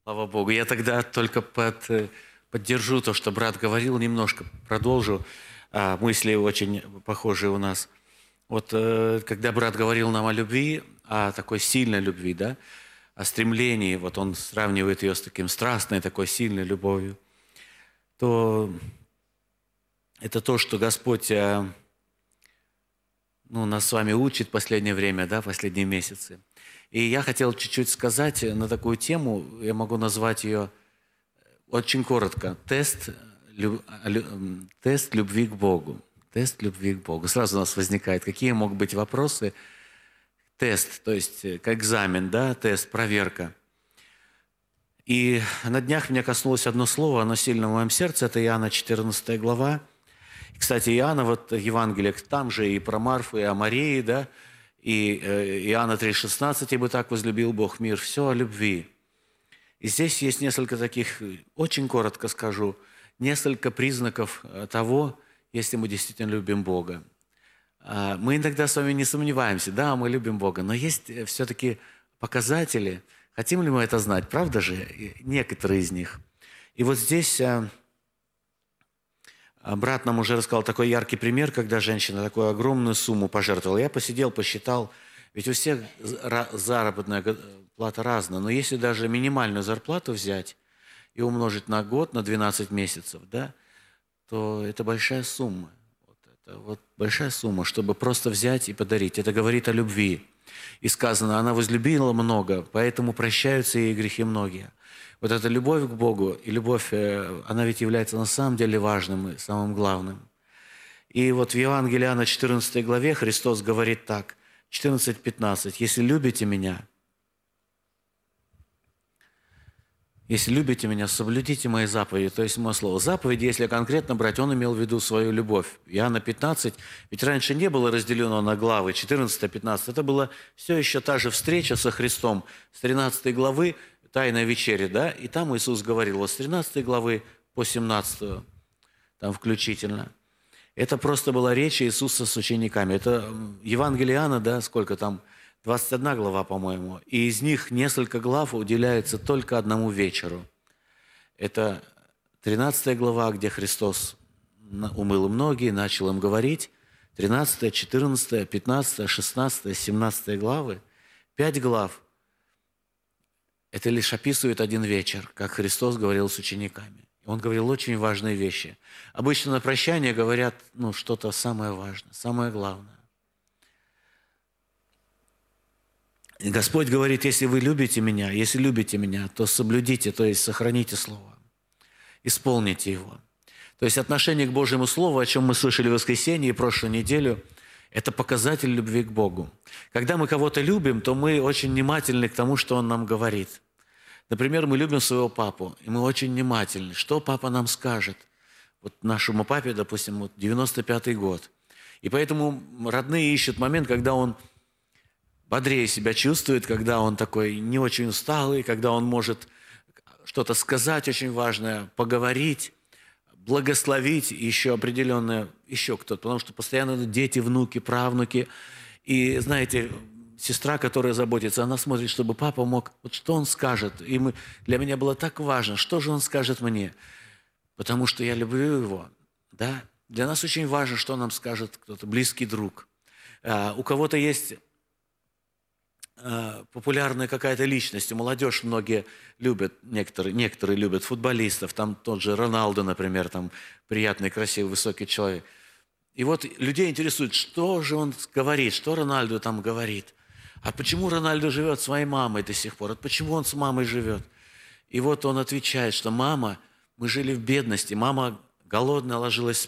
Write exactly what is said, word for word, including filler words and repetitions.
Слава Богу. Я тогда только под, э, поддержу то, что брат говорил, немножко продолжу. А, мысли очень похожие у нас. Вот э, когда брат говорил нам о любви, о такой сильной любви, да, о стремлении, вот он сравнивает ее с таким страстной, такой сильной любовью, то это то, что Господь э, ну, нас с вами учит в последнее время, да, последние месяцы. И я хотел чуть-чуть сказать на такую тему, я могу назвать ее очень коротко. Тест, лю, лю, тест любви к Богу. Тест любви к Богу. Сразу у нас возникает, какие могут быть вопросы. Тест, то есть как экзамен, да, тест, проверка. И на днях меня коснулось одно слово, оно сильно в моем сердце, это Иоанна четырнадцатая глава. И, кстати, Иоанна, вот Евангелие, там же и про Марфу, и о Марии, да, и Иоанна три шестнадцать, «Ибо так возлюбил Бог мир», все о любви. И здесь есть несколько таких, очень коротко скажу, несколько признаков того, если мы действительно любим Бога. Мы иногда с вами не сомневаемся, да, мы любим Бога, но есть все-таки показатели, хотим ли мы это знать, правда же, некоторые из них. И вот здесь брат нам уже рассказал такой яркий пример, когда женщина такую огромную сумму пожертвовала. Я посидел, посчитал, ведь у всех заработная плата разная, но если даже минимальную зарплату взять и умножить на год, на двенадцать месяцев, да, то это большая сумма. Вот это вот большая сумма, чтобы просто взять и подарить. Это говорит о любви. И сказано, она возлюбила много, поэтому прощаются ей грехи многие. Вот эта любовь к Богу и любовь, она ведь является на самом деле важным и самым главным. И вот в Евангелии Иоанна четырнадцатой главе Христос говорит так, четырнадцать пятнадцать, «Если любите Меня, если любите Меня, соблюдите Мои заповеди». То есть мое слово. Заповеди, если конкретно брать, он имел в виду свою любовь. Иоанна пятнадцать, ведь раньше не было разделено на главы, четырнадцать пятнадцать. Это была все еще та же встреча со Христом с тринадцатой главы, Тайная вечеря, да, и там Иисус говорил вот с тринадцатой главы по семнадцатую, там включительно. Это просто была речь Иисуса с учениками. Это Евангелие Иоанна, да, сколько там, двадцать одна глава, по-моему, и из них несколько глав уделяется только одному вечеру. Это тринадцатая глава, где Христос умыл им ноги и начал им говорить, тринадцатая, четырнадцатая, пятнадцатая, шестнадцатая, семнадцатая главы, пять глав. Это лишь описывает один вечер, как Христос говорил с учениками. Он говорил очень важные вещи. Обычно на прощание говорят ну, что-то самое важное, самое главное. И Господь говорит, если вы любите Меня, если любите Меня, то соблюдите, то есть сохраните Слово, исполните его. То есть отношение к Божьему Слову, о чем мы слышали в воскресенье и прошлую неделю, это показатель любви к Богу. Когда мы кого-то любим, то мы очень внимательны к тому, что Он нам говорит. Например, мы любим своего папу, и мы очень внимательны, что папа нам скажет. Вот нашему папе, допустим, вот девяносто пятый год. И поэтому родные ищут момент, когда он бодрее себя чувствует, когда он такой не очень усталый, когда он может что-то сказать очень важное, поговорить, благословить еще определенное, еще кто-то, потому что постоянно дети, внуки, правнуки. И знаете, сестра, которая заботится, она смотрит, чтобы папа мог, вот что он скажет. И мы, для меня было так важно, что же он скажет мне, потому что я люблю его. Да? Для нас очень важно, что нам скажет кто-то, близкий друг. А, у кого-то есть популярная какая-то личность, молодежь многие любят, некоторые, некоторые любят футболистов, там тот же Роналдо, например, там приятный, красивый, высокий человек. И вот людей интересует, что же он говорит, что Рональдо там говорит, а почему Рональдо живет своей мамой до сих пор, а почему он с мамой живет. И вот он отвечает, что мама, мы жили в бедности, мама голодная ложилась